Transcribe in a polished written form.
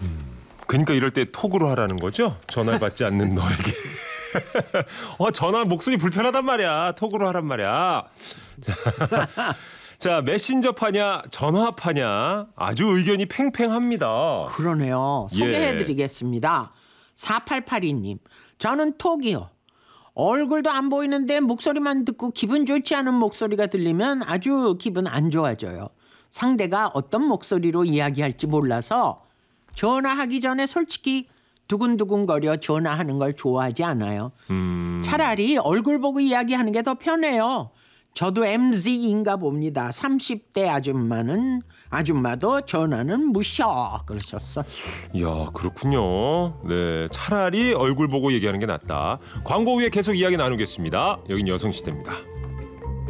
그러니까 이럴 때 톡으로 하라는 거죠? 전화를 받지 않는 너에게. 전화 목소리 불편하단 말이야. 톡으로 하란 말이야. 자, 메신저 파냐 전화 파냐 아주 의견이 팽팽합니다. 그러네요. 소개해드리겠습니다. 4882님. 저는 톡이요. 얼굴도 안 보이는데 목소리만 듣고 기분 좋지 않은 목소리가 들리면 아주 기분 안 좋아져요. 상대가 어떤 목소리로 이야기할지 몰라서 전화하기 전에 솔직히 두근두근거려 전화하는 걸 좋아하지 않아요. 차라리 얼굴 보고 이야기하는 게 더 편해요. 저도 MZ인가 봅니다. 30대 아줌마도 전화는 무셔 그러셨어. 이야, 그렇군요. 네, 차라리 얼굴 보고 얘기하는 게 낫다. 광고 후에 계속 이야기 나누겠습니다. 여긴 여성시대입니다.